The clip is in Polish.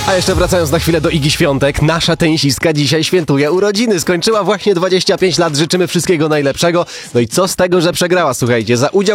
A jeszcze wracając na chwilę do Igi Świątek, nasza tenisistka dzisiaj świętuje urodziny. Skończyła właśnie 25 lat, życzymy wszystkiego najlepszego. No i co z tego, że przegrała, słuchajcie, za udział